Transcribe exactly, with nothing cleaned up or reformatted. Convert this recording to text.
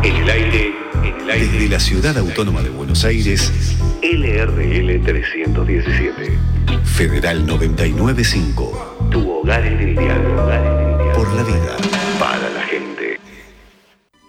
En el aire, en el aire. Desde la Ciudad Autónoma de Buenos Aires, L R L trescientos diecisiete. Federal noventa y nueve punto cinco. Tu hogar en el diálogo.